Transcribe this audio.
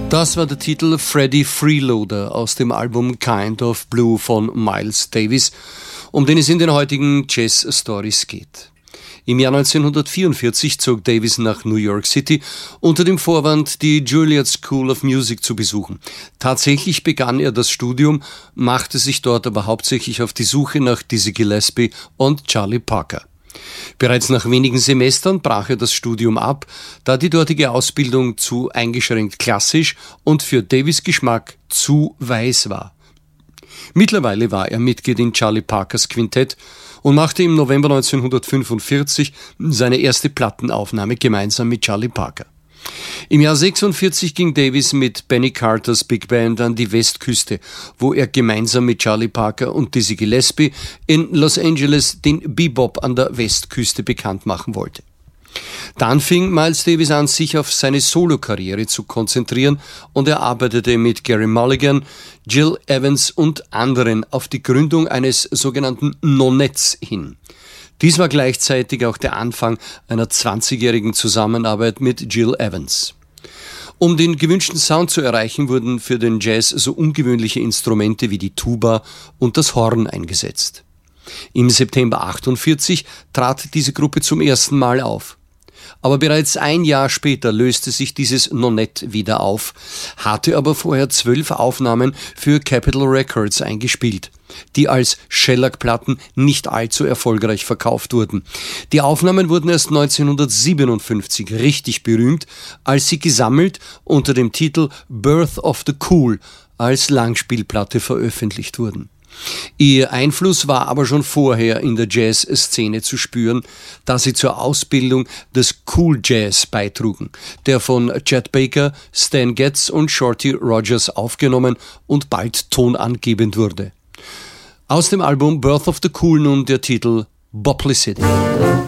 Das war der Titel Freddie Freeloader aus dem Album Kind of Blue von Miles Davis, um den es in den heutigen Jazz Stories geht. Im Jahr 1944 zog Davis nach New York City unter dem Vorwand, die Juilliard School of Music zu besuchen. Tatsächlich begann er das Studium, machte sich dort aber hauptsächlich auf die Suche nach Dizzy Gillespie und Charlie Parker. Bereits nach wenigen Semestern brach er das Studium ab, da die dortige Ausbildung zu eingeschränkt klassisch und für Davis' Geschmack zu weiß war. Mittlerweile war er Mitglied in Charlie Parkers Quintett und machte im November 1945 seine erste Plattenaufnahme gemeinsam mit Charlie Parker. Im Jahr 1946 ging Davis mit Benny Carters Big Band an die Westküste, wo er gemeinsam mit Charlie Parker und Dizzy Gillespie in Los Angeles den Bebop an der Westküste bekannt machen wollte. Dann fing Miles Davis an, sich auf seine Solokarriere zu konzentrieren und er arbeitete mit Gary Mulligan, Gil Evans und anderen auf die Gründung eines sogenannten Nonettes hin. Dies war gleichzeitig auch der Anfang einer 20-jährigen Zusammenarbeit mit Gil Evans. Um den gewünschten Sound zu erreichen, wurden für den Jazz so ungewöhnliche Instrumente wie die Tuba und das Horn eingesetzt. Im September 1948 trat diese Gruppe zum ersten Mal auf. Aber bereits ein Jahr später löste sich dieses Nonett wieder auf, hatte aber vorher 12 Aufnahmen für Capitol Records eingespielt, die als Shellac-Platten nicht allzu erfolgreich verkauft wurden. Die Aufnahmen wurden erst 1957 richtig berühmt, als sie gesammelt unter dem Titel Birth of the Cool als Langspielplatte veröffentlicht wurden. Ihr Einfluss war aber schon vorher in der Jazz-Szene zu spüren, da sie zur Ausbildung des Cool Jazz beitrugen, der von Chet Baker, Stan Getz und Shorty Rogers aufgenommen und bald tonangebend wurde. Aus dem Album Birth of the Cool nun der Titel Boplicity.